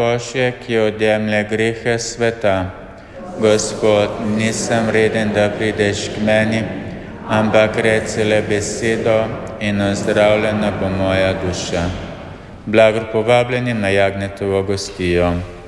Božje, ki odjemlje grehe sveta. Gospod, nisem vreden, da prideš k meni, ampak reci le besedo in ozdravljena bo moja duša. Blagor povabljenim na Jagnjetovo gostijo.